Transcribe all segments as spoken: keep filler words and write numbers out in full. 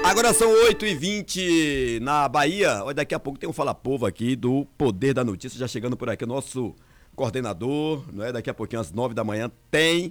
Agora são oito e vinte na Bahia. Olha, daqui a pouco tem um Fala Povo aqui do Poder da Notícia, já chegando por aqui. O nosso coordenador, não é? Daqui a pouquinho, às nove da manhã, tem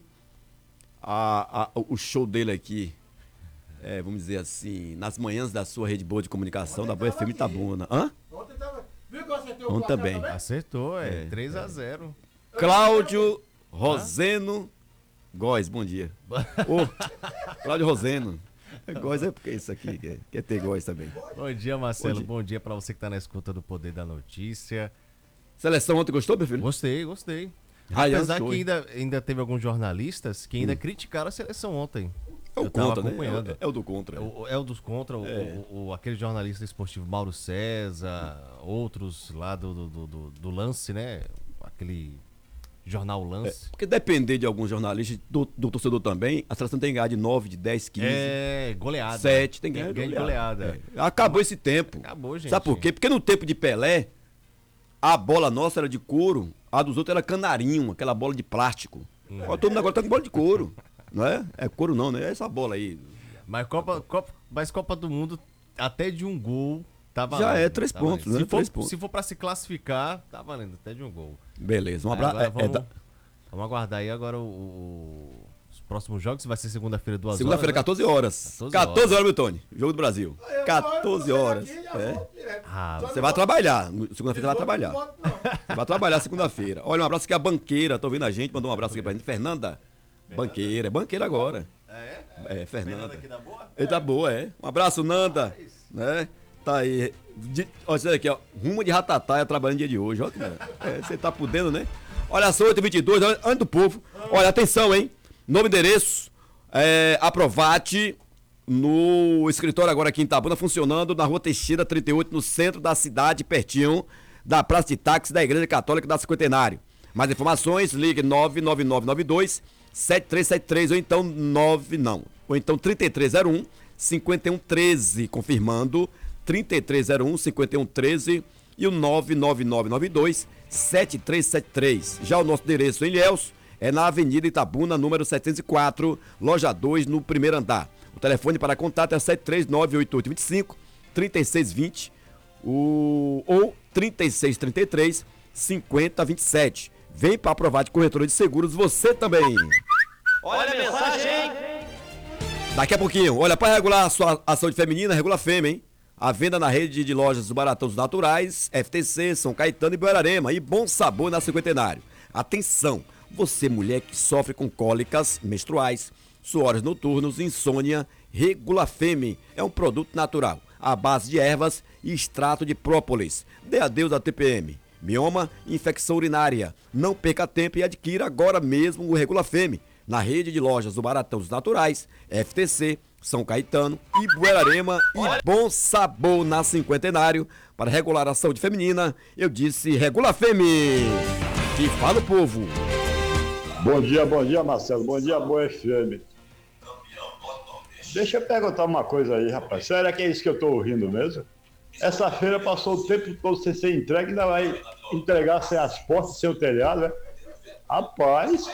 a, a, o show dele aqui. É, vamos dizer assim, nas manhãs da sua rede boa de comunicação, ontem da Boa F M Itabuna. Hã? Ontem tava. Viu que eu acertei o Ontem também. também. Acertou, é. é três a zero. Cláudio Roseno Góes, bom dia. Ô, Cláudio Roseno. Góes é porque isso aqui, quer, quer ter Góes também. Bom dia, Marcelo. Bom dia, bom dia pra você que tá na escuta do Poder da Notícia. Seleção ontem gostou, meu filho? Gostei, gostei. Ryan Apesar show, que ainda, ainda teve alguns jornalistas que ainda hum. criticaram a seleção ontem. É o Eu tava contra, acompanhando. Né? É, o, é o do contra. É o, é o dos contra, é. o, o, aquele jornalista esportivo Mauro César, outros lá do, do, do, do Lance, né? Aquele jornal Lance. É, porque depender de alguns jornalistas, do, do torcedor também, a seleção tem que ganhar de nove, de dez, quinze. É, goleada. sete, tem que ganhar de goleada. goleada. É. Acabou esse tempo. Acabou, gente. Sabe por quê? Porque no tempo de Pelé, a bola nossa era de couro, a dos outros era canarinho, aquela bola de plástico. Hum. Agora todo mundo agora tá com bola de couro. Não é? É couro não, né? É essa bola aí. Mas Copa, Copa, mas Copa do Mundo, até de um gol, tá valendo. Já é três tá pontos, né? Se for, três pontos. Se for pra se classificar, tá valendo até de um gol. Beleza, um abraço. É, vamos, é, da... vamos aguardar aí agora o, o, os próximos jogos, vai ser segunda-feira, duas segunda-feira, horas. quatorze horas. quatorze horas, meu Tony. Jogo do Brasil. quatorze horas. É. Ah, você vai trabalhar. Segunda-feira você vai trabalhar. Você vai trabalhar segunda-feira. Olha, um abraço aqui a Banqueira, tá ouvindo a gente? Mandou um abraço aqui pra gente. Fernanda. Banqueira, é banqueira agora. É? É, Fernanda. Fernanda aqui da boa? Ele tá boa, é. Um abraço, Nanda. Né? Tá aí. De, olha isso aqui, ó. Rumo de Ratataia trabalhando dia de hoje. Olha que é, você tá podendo, né? Olha só, oito e vinte e dois, ano do povo. Olha, atenção, hein? Novo endereço, é, Aprovate, no escritório agora aqui em Itabuna, funcionando na Rua Teixeira trinta e oito, no centro da cidade, pertinho da Praça de Táxi da Igreja Católica da Cinquentenário. Mais informações, ligue nove nove nove nove dois sete três sete três ou então nove não, ou então trinta e três zero um cinquenta e um treze, confirmando trinta e três zero um cinquenta e um treze e o nove nove nove nove dois sete três sete três. Já o nosso endereço em Ilhéus é na Avenida Itabuna, número setecentos e quatro, loja dois, no primeiro andar. O telefone para contato é sete três nove oito oito dois cinco três seis dois zero o, ou trinta e seis trinta e três cinquenta vinte e sete. Vem para aprovar de corretora de seguros você também. Olha a mensagem! Daqui a pouquinho, olha, para regular a sua a saúde feminina, regula a Fêmea, hein? A venda na rede de lojas do Baratão dos Naturais, F T C, São Caetano e Buerarema. E Bom Sabor na Cinquentenário. Atenção, você mulher que sofre com cólicas menstruais, suores noturnos, insônia, regula a Fêmea. É um produto natural, à base de ervas e extrato de própolis. Dê adeus à T P M. Mioma, infecção urinária. Não perca tempo e adquira agora mesmo o Regula Fêmea na rede de lojas do Baratão dos Naturais, F T C, São Caetano e Buerarema e Bom Sabor na Cinquentenário. Para regular a saúde feminina, eu disse Regula Fêmea. Que fala o povo. Bom dia, bom dia, Marcelo. Bom dia, Boa F M. Deixa eu perguntar uma coisa aí, rapaz. Será que é isso que eu tô ouvindo mesmo? Essa feira passou o tempo todo sem ser entregue, ainda vai entregar sem as portas, sem o telhado, né? Rapaz,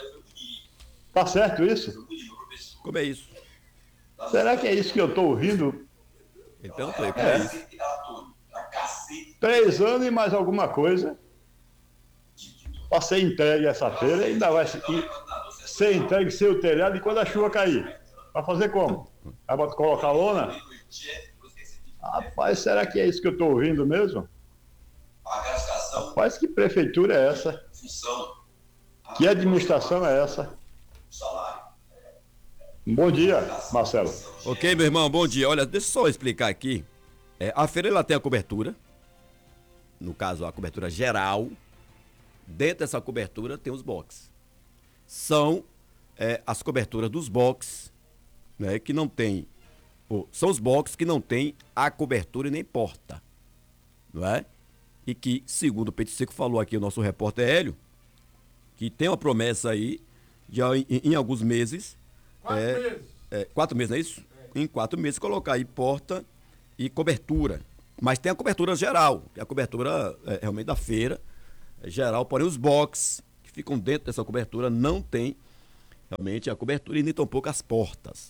tá certo isso? Como é isso? Será que é isso que eu tô ouvindo? Então, como é isso? Três anos e mais alguma coisa para ser entregue essa feira, ainda vai ser entregue sem o telhado e quando a chuva cair. Vai fazer como? Vai colocar lona? Rapaz, será que é isso que eu estou ouvindo mesmo? Rapaz, que prefeitura é essa? Que administração é essa? Bom dia, Marcelo. Ok, meu irmão, bom dia. Olha, deixa eu só explicar aqui. É, a feira ela tem a cobertura, no caso a cobertura geral. Dentro dessa cobertura tem os boxes. São é, as coberturas dos boxes, né, que não tem... Pô, são os boxes que não tem a cobertura e nem porta, não é? E que, segundo o Peito Seco falou aqui o nosso repórter Hélio, que tem uma promessa aí, já em, em alguns meses. Quatro é, meses. É, quatro meses, não é isso? É. Em quatro meses colocar aí porta e cobertura. Mas tem a cobertura geral, que é a cobertura é, realmente da feira, é geral, porém os boxes que ficam dentro dessa cobertura não tem realmente a cobertura e nem tampouco as portas.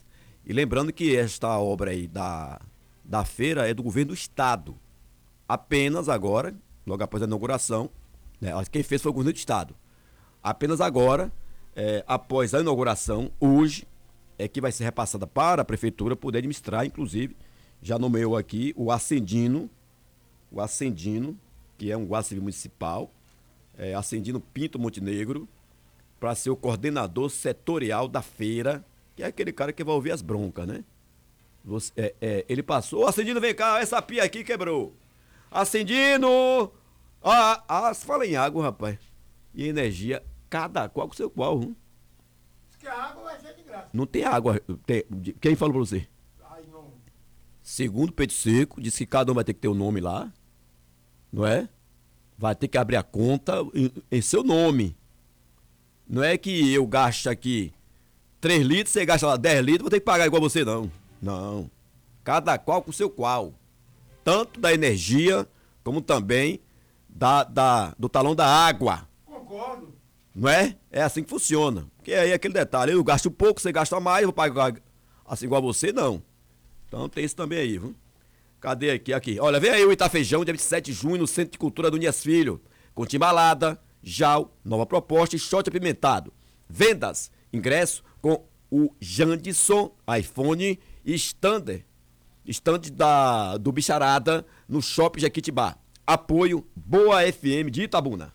E lembrando que esta obra aí da, da feira é do governo do estado. Apenas agora, logo após a inauguração, né, quem fez foi o governo do estado. Apenas agora, é, após a inauguração, hoje, é que vai ser repassada para a prefeitura poder administrar, inclusive, já nomeou aqui o Ascendino, o Ascendino, que é um guarda civil municipal, é, Ascendino Pinto Montenegro, para ser o coordenador setorial da feira, que é aquele cara que vai ouvir as broncas, né? Você, é, é, ele passou, Ascendino, vem cá, essa pia aqui quebrou. Ascendino! Ah, ah, fala em água, rapaz. E energia, cada qual com seu qual, hein? Que a água vai ser de graça. Não tem água. Tem, quem falou pra você? Ai, não. Segundo Pedro Seco, disse que cada um vai ter que ter o um nome lá. Não é? Vai ter que abrir a conta em, em seu nome. Não é que eu gasto aqui três litros, você gasta lá dez litros, vou ter que pagar igual você, não. Não. Cada qual com seu qual. Tanto da energia, como também da, da, do talão da água. Concordo. Não é? É assim que funciona. Porque aí é aquele detalhe, eu gasto pouco, você gasta mais, eu vou pagar assim igual você, não. Então tem isso também aí, viu? Cadê aqui? Aqui. Olha, vem aí o Itafeijão, dia vinte e sete de junho, no Centro de Cultura do Nias Filho. Com timbalada, jal, nova proposta e shot apimentado. Vendas, ingresso com o Jandson, iPhone e Stander. Stand da, do Bicharada no Shopping Jequitibá. Apoio Boa F M de Itabuna.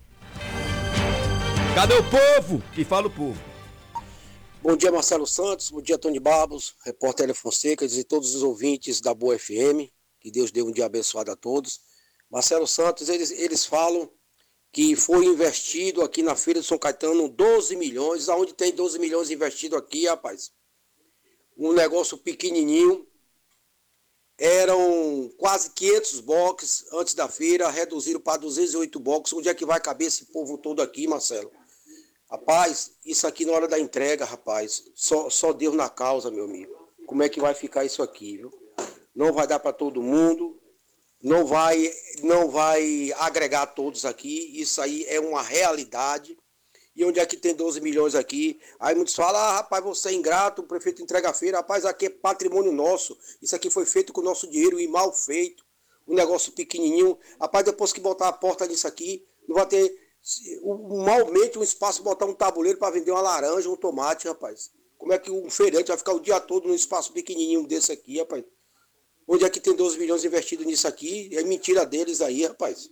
Cadê o povo? Que fala o povo. Bom dia, Marcelo Santos. Bom dia, Tony Barbos, repórter Hélio Fonseca e todos os ouvintes da Boa F M. Que Deus dê um dia abençoado a todos. Marcelo Santos, eles, eles falam que foi investido aqui na Feira de São Caetano doze milhões. Aonde tem doze milhões investido aqui, rapaz? Um negócio pequenininho. Eram quase quinhentos boxes antes da feira, reduziram para duzentos e oito boxes. Onde é que vai caber esse povo todo aqui, Marcelo? Rapaz, isso aqui na hora da entrega, rapaz, só, só Deus na causa, meu amigo. Como é que vai ficar isso aqui, viu? Não vai dar para todo mundo, não vai, não vai agregar todos aqui. Isso aí é uma realidade. E onde é que tem doze milhões aqui? Aí muitos falam, ah, rapaz, você é ingrato, o prefeito entrega a feira. Rapaz, aqui é patrimônio nosso. Isso aqui foi feito com o nosso dinheiro e mal feito. Um negócio pequenininho. Rapaz, depois que botar a porta nisso aqui, não vai ter, malmente, um espaço para botar um tabuleiro para vender uma laranja, um tomate, rapaz. Como é que um feirante vai ficar o dia todo num espaço pequenininho desse aqui, rapaz? Onde é que tem doze milhões investidos nisso aqui? É mentira deles aí, rapaz.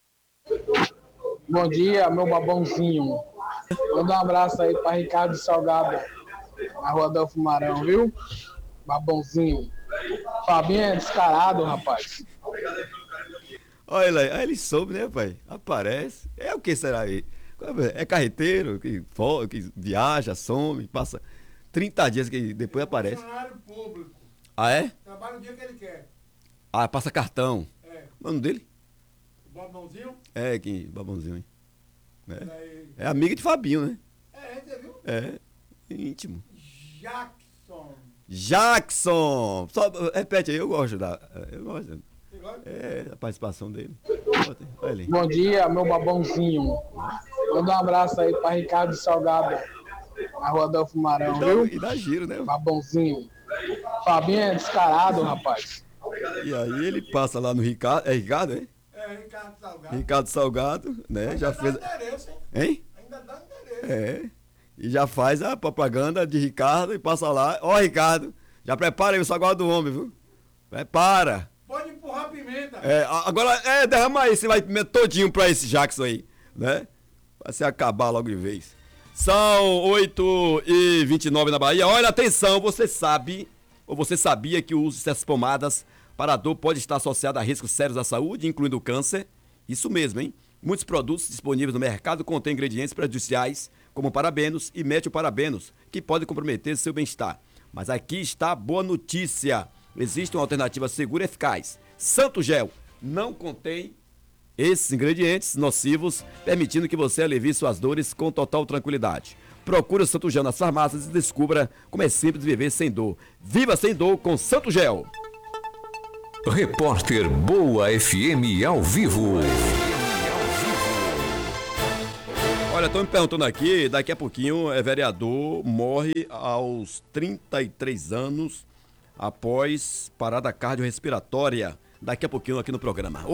Bom dia, meu babãozinho. Manda um abraço aí para Ricardo Salgado, na Rua Adolfo Marão, viu? Babãozinho. Fabinho é descarado, rapaz. Olha ele, aí, ele soube, né, pai? Aparece. É o que será aí? É carreteiro que, que viaja, some, passa trinta dias que depois aparece. Funcionário público. Ah, é? Trabalha o dia que ele quer. Ah, passa cartão. É. O nome dele? O babãozinho? É, que babãozinho, hein? É. Daí... É amiga de Fabinho, né? É, você viu? É, íntimo. Jackson. Jackson! Só, repete aí, eu gosto da. Eu gosto. Você gosta? É, a participação dele. Olha ali. Bom dia, meu babãozinho. Manda um abraço aí para Ricardo Salgado, na Rua Adolfo Marão, Então, viu? e dá giro, né? Babãozinho. Fabinho é descarado, rapaz. E aí ele passa lá no Ricardo. É Ricardo, hein? É, Ricardo Salgado. Ricardo Salgado, né? Ainda Já dá fez. endereço, hein? Hein? Ainda dá endereço. É. E já faz a propaganda de Ricardo e passa lá. Ó, Ricardo, já prepara aí o salgado do homem, viu? Prepara. Pode empurrar pimenta. É, agora, é, derrama aí, você vai pimenta todinho pra esse Jackson aí, né? Pra se acabar logo de vez. São oito e vinte e nove na Bahia. Olha, atenção, você sabe, ou você sabia que o uso dessas pomadas para dor pode estar associado a riscos sérios à saúde, incluindo o câncer? Isso mesmo, hein? Muitos produtos disponíveis no mercado contêm ingredientes prejudiciais, como parabenos e metilparabenos, que podem comprometer seu bem-estar. Mas aqui está a boa notícia. Existe uma alternativa segura e eficaz. Santo Gel não contém esses ingredientes nocivos, permitindo que você alivie suas dores com total tranquilidade. Procure o Santo Gel nas farmácias e descubra como é simples viver sem dor. Viva sem dor com Santo Gel. Repórter Boa F M ao vivo. Olha, estão me perguntando aqui, daqui a pouquinho é vereador, morre aos trinta e três anos após parada cardiorrespiratória. Daqui a pouquinho aqui no programa.